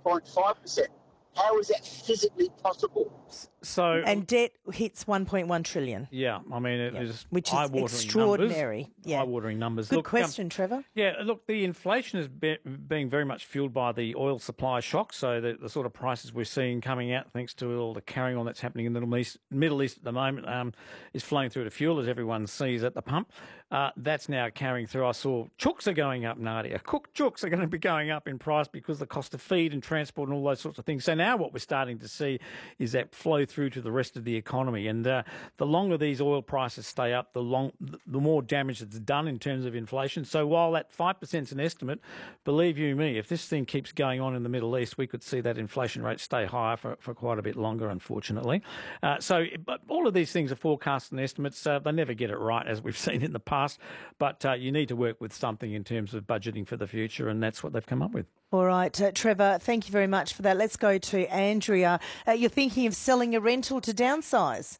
9.5%. How is that physically possible? So and debt hits 1.1 trillion. Yeah, I mean, it is which is eye-watering extraordinary. Numbers, yeah. Eye-watering numbers. Good question, Trevor. Yeah, look, the inflation is being very much fueled by the oil supply shock. So the sort of prices we're seeing coming out, thanks to all the carrying on that's happening in the Middle East at the moment, is flowing through to fuel, as everyone sees at the pump. That's now carrying through. I saw chooks are going up, Nadia. Cooked chooks are going to be going up in price because the cost of feed and transport and all those sorts of things. So now what we're starting to see is that flow through to the rest of the economy. And the longer these oil prices stay up, the more damage that's done in terms of inflation. So while that 5% is an estimate, believe you me, if this thing keeps going on in the Middle East, we could see that inflation rate stay higher for quite a bit longer, unfortunately. But all of these things are forecasts and estimates. They never get it right, as we've seen in the past. But you need to work with something in terms of budgeting for the future, and that's what they've come up with. All right, Trevor, thank you very much for that. Let's go to Andrea. You're thinking of selling a rental to downsize?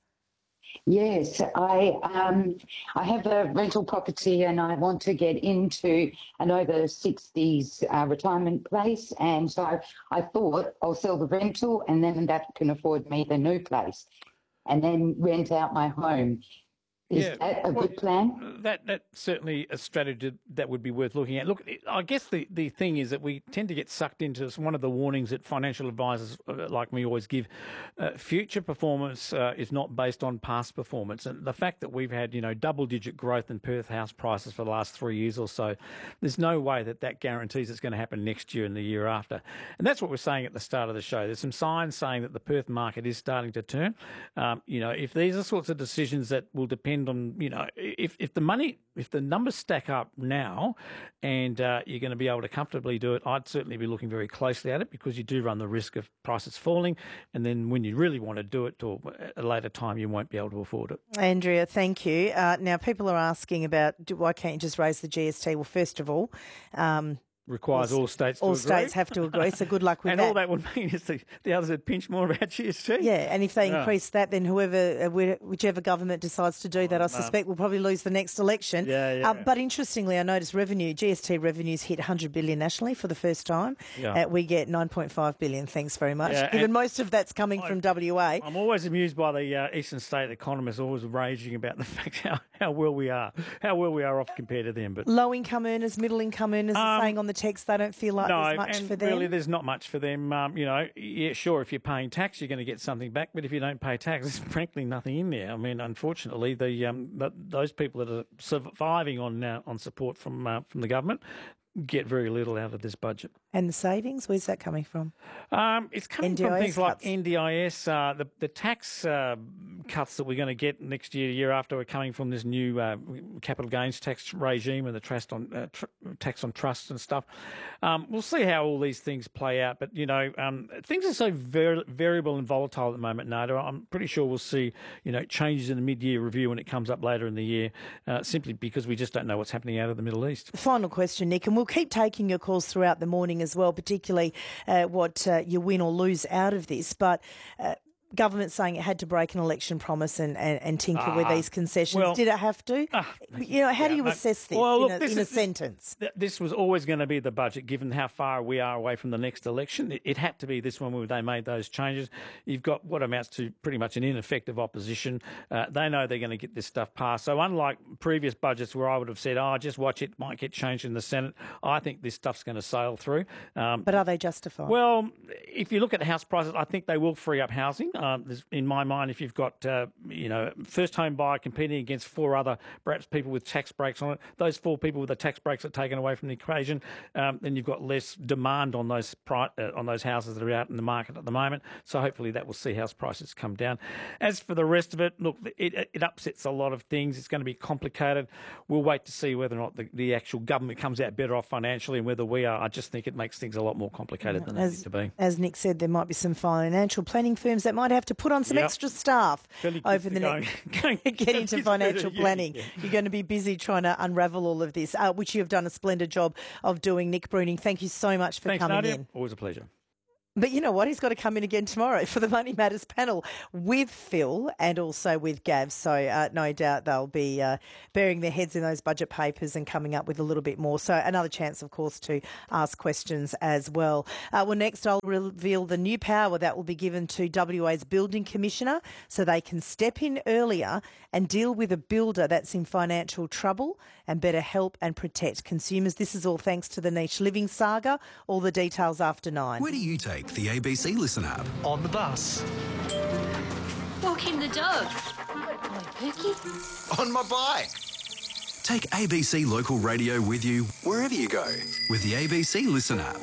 Yes, I have a rental property and I want to get into an over 60s retirement place, and so I thought I'll sell the rental and then that can afford me the new place and then rent out my home. Is that a good plan? That's certainly a strategy that would be worth looking at. Look, I guess the thing is that we tend to get sucked into one of the warnings that financial advisors like me always give. Future performance is not based on past performance. And the fact that we've had, double-digit growth in Perth house prices for the last 3 years or so, there's no way that guarantees it's going to happen next year and the year after. And that's what we're saying at the start of the show. There's some signs saying that the Perth market is starting to turn. If these are sorts of decisions that will depend on, if the numbers stack up now and you're going to be able to comfortably do it, I'd certainly be looking very closely at it, because you do run the risk of prices falling, and then when you really want to do it or at a later time, you won't be able to afford it. Andrea, thank you. Now, people are asking about why can't you just raise the GST? Well, first of all, requires all states to agree. All states have to agree, so good luck with and that. And all that would mean is the others would pinch more about GST. Yeah, and if they increase that, then whichever government decides to do that, I suspect will probably lose the next election. But interestingly, I noticed GST revenues hit 100 billion nationally for the first time. We get 9.5 billion, thanks very much, given most of that's coming from WA. I'm always amused by the eastern state economists always raging about the fact how well we are off compared to them. But low-income earners, middle-income earners are saying on the text they don't feel like there's much for them. Really, there's not much for them. Sure, if you're paying tax, you're going to get something back, but if you don't pay tax, there's frankly nothing in there. I mean, unfortunately, those people that are surviving on support from the government get very little out of this budget. And the savings, where's that coming from? It's coming NDIS from things cuts. like NDIS, the tax cuts that we're going to get next year, the year after, are coming from this new capital gains tax regime and the tax on trusts and stuff. We'll see how all these things play out, but things are so variable and volatile at the moment, Nada. I'm pretty sure we'll see changes in the mid-year review when it comes up later in the year, simply because we just don't know what's happening out of the Middle East. Final question, Nick, and we'll keep taking your calls throughout the morning as well, particularly what you win or lose out of this. But government saying it had to break an election promise and tinker with these concessions. Well, did it have to? How do you assess this in a sentence? This was always going to be the budget, given how far we are away from the next election. It had to be this one where they made those changes. You've got what amounts to pretty much an ineffective opposition. They know they're going to get this stuff passed. So unlike previous budgets where I would have said, just watch it, might get changed in the Senate, I think this stuff's going to sail through. But are they justified? Well, if you look at house prices, I think they will free up housing. In my mind, if you've got, first home buyer competing against four other, perhaps people with tax breaks on it, those four people with the tax breaks are taken away from the equation, then you've got less demand on those houses that are out in the market at the moment. So hopefully that will see house prices come down. As for the rest of it, look, it upsets a lot of things. It's going to be complicated. We'll wait to see whether or not the actual government comes out better off financially and whether we are. I just think it makes things a lot more complicated than they need to be. As Nick said, there might be some financial planning firms that might have to put on some extra staff over the next get into financial planning. You're going to be busy trying to unravel all of this, which you have done a splendid job of doing, Nick Bruning. Thank you so much for coming in. Always a pleasure. But you know what? He's got to come in again tomorrow for the Money Matters panel with Phil and also with Gav. So no doubt they'll be burying their heads in those budget papers and coming up with a little bit more. So another chance, of course, to ask questions as well. Well, next I'll reveal the new power that will be given to WA's Building Commissioner so they can step in earlier and deal with a builder that's in financial trouble and better help and protect consumers. This is all thanks to the Niche Living saga. All the details after 9. Where do you take the ABC Listen app? On the bus. Walking the dog. Good boy, Pookie. On my bike. Take ABC Local Radio with you wherever you go with the ABC Listen app.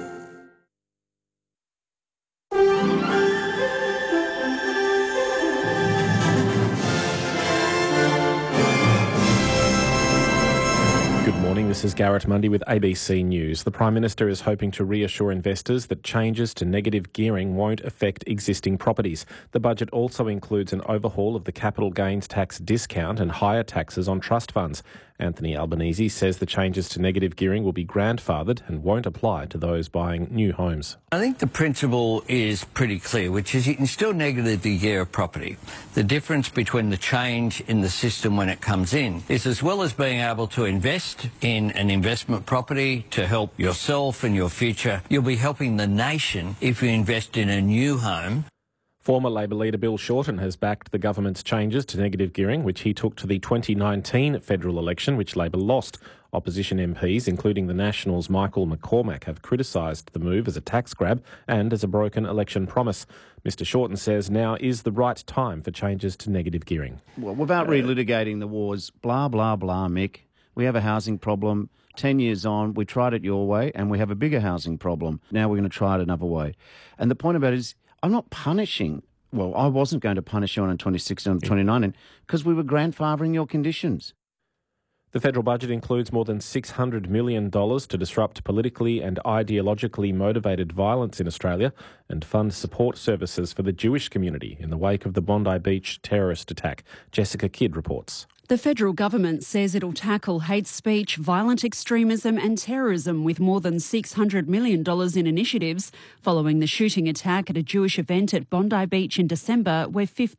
Good morning, this is Garrett Mundy with ABC News. The Prime Minister is hoping to reassure investors that changes to negative gearing won't affect existing properties. The budget also includes an overhaul of the capital gains tax discount and higher taxes on trust funds. Anthony Albanese says the changes to negative gearing will be grandfathered and won't apply to those buying new homes. I think the principle is pretty clear, which is you can still negatively gear a property. The difference between the change in the system when it comes in is, as well as being able to invest in an investment property to help yourself and your future, you'll be helping the nation if you invest in a new home. Former Labor leader Bill Shorten has backed the government's changes to negative gearing, which he took to the 2019 federal election, which Labor lost. Opposition MPs, including the Nationals' Michael McCormack, have criticised the move as a tax grab and as a broken election promise. Mr Shorten says now is the right time for changes to negative gearing. Well, without relitigating the wars, blah, blah, blah, Mick. We have a housing problem. 10 years on, we tried it your way and we have a bigger housing problem. Now we're going to try it another way. And the point about it is, I'm not punishing. Well, I wasn't going to punish you on 2016 and 2019 because we were grandfathering your conditions. The federal budget includes more than $600 million to disrupt politically and ideologically motivated violence in Australia and fund support services for the Jewish community in the wake of the Bondi Beach terrorist attack. Jessica Kidd reports. The federal government says it'll tackle hate speech, violent extremism and terrorism with more than $600 million in initiatives following the shooting attack at a Jewish event at Bondi Beach in December where 15